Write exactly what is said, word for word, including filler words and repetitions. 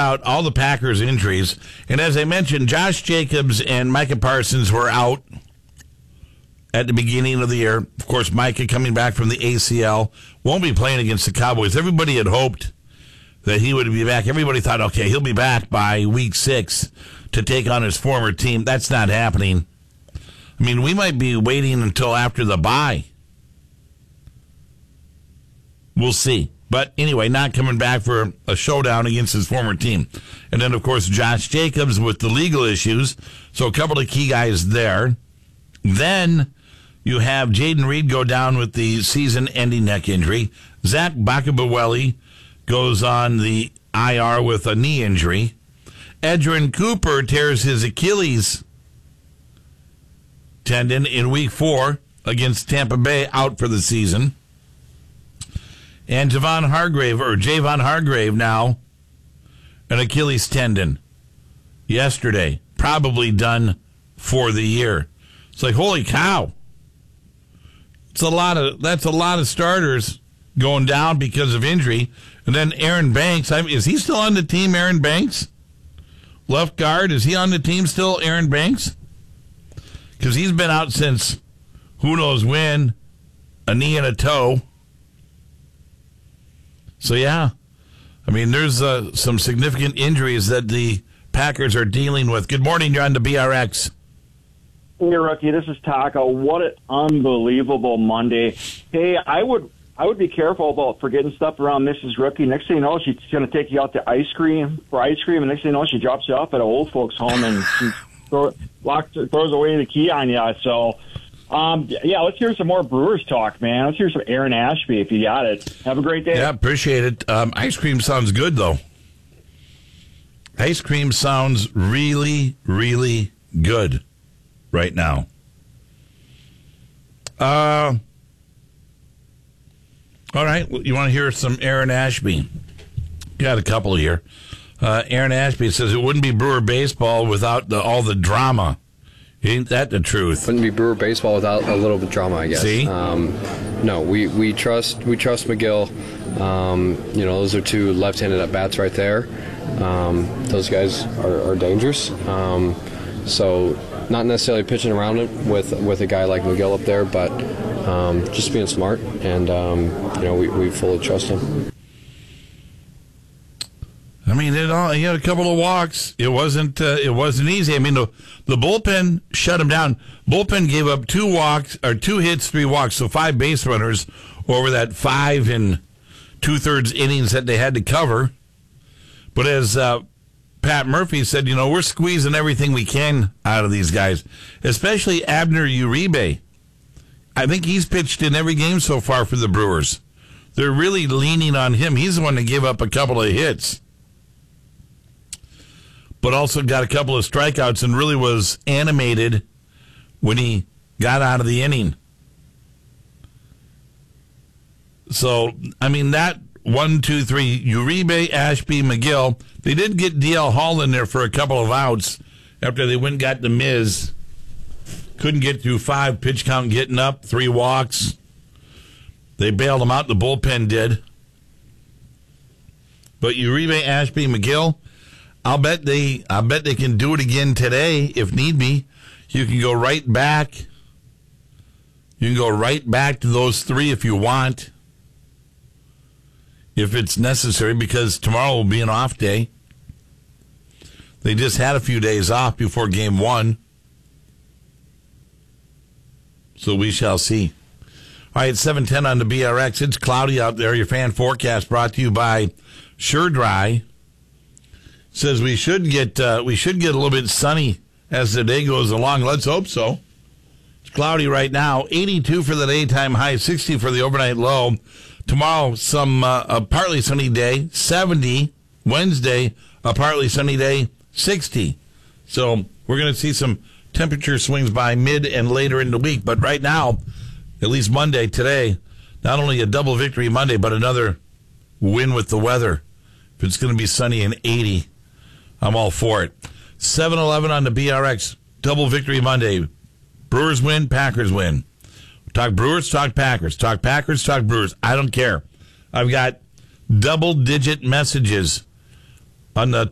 out all the Packers injuries. And as I mentioned, Josh Jacobs and Micah Parsons were out at the beginning of the year. Of course, Micah coming back from the A C L, won't be playing against the Cowboys. Everybody had hoped that he would be back. Everybody thought, okay, he'll be back by week six to take on his former team. That's not happening. I mean, we might be waiting until after the bye. We'll see. But anyway, not coming back for a showdown against his former team. And then, of course, Josh Jacobs with the legal issues. So a couple of key guys there. Then you have Jaden Reed go down with the season-ending neck injury. Zach Bakabaweli goes on the I R with a knee injury. Edgerrin Cooper tears his Achilles tendon in week four against Tampa Bay, out for the season. And Javon Hargrave, or Javon Hargrave now, an Achilles tendon yesterday, probably done for the year. It's like, holy cow. It's a lot of, that's a lot of starters going down because of injury. And then Aaron Banks, I mean, is he still on the team, Aaron Banks? Left guard, is he on the team still, Aaron Banks? Because he's been out since who knows when, a knee and a toe. So, yeah, I mean, there's uh, some significant injuries that the Packers are dealing with. Good morning, you're on the B R X. Hey, Rookie, this is Taco. What an unbelievable Monday. Hey, I would I would be careful about forgetting stuff around Missus Rookie. Next thing you know, she's going to take you out to ice cream for ice cream, and next thing you know, she drops you off at an old folks' home and she throw, locks, throws away the key on you. So, um, yeah, let's hear some more Brewers talk, man. Let's hear some Aaron Ashby if you got it. Have a great day. Yeah, appreciate it. Um, ice cream sounds good, though. Ice cream sounds really, really good right now. Uh, all right, well, you want to hear some Aaron Ashby? Got a couple here. Uh, Aaron Ashby says it wouldn't be Brewer baseball without the, all the drama. Ain't that the truth? Wouldn't be Brewer baseball without a little bit of drama, I guess. See? Um, no, we, we trust we trust McGill. Um, you know, those are two left-handed at bats right there. Um, those guys are, are dangerous. Um, so, not necessarily pitching around it with with a guy like McGill up there, but um, just being smart, and um, you know, we, we fully trust him. I mean, it all, he had a couple of walks. It wasn't uh, it wasn't easy. I mean, the the bullpen shut him down. Bullpen gave up two walks or two hits, three walks, so five base runners over that five and two thirds innings that they had to cover. But as uh, Pat Murphy said, you know, we're squeezing everything we can out of these guys, especially Abner Uribe. I think he's pitched in every game so far for the Brewers. They're really leaning on him. He's the one that gave up a couple of hits, but also got a couple of strikeouts and really was animated when he got out of the inning. So, I mean, that one, two, three, Uribe, Ashby, McGill. They did get D L Hall in there for a couple of outs after they went and got the Miz. Couldn't get through five, pitch count getting up, three walks. They bailed him out, the bullpen did. But Uribe, Ashby, McGill, I'll bet they I bet they can do it again today if need be. You can go right back. You can go right back to those three if you want, if it's necessary, because tomorrow will be an off day. They just had a few days off before game one. So we shall see. All right, seven ten on the B R X. It's cloudy out there. Your fan forecast brought to you by Sure Dry. Says we should get uh, we should get a little bit sunny as the day goes along. Let's hope so. It's cloudy right now. eighty-two for the daytime high, sixty for the overnight low. Tomorrow, some uh, a partly sunny day, seventy. Wednesday, a partly sunny day, sixty. So we're going to see some temperature swings by mid and later in the week. But right now, at least Monday, today, not only a double victory Monday, but another win with the weather. If it's going to be sunny and eighty, I'm all for it. seven eleven on the B R X, double victory Monday. Brewers win, Packers win. Talk Brewers, talk Packers. Talk Packers, talk Brewers. I don't care. I've got double-digit messages on the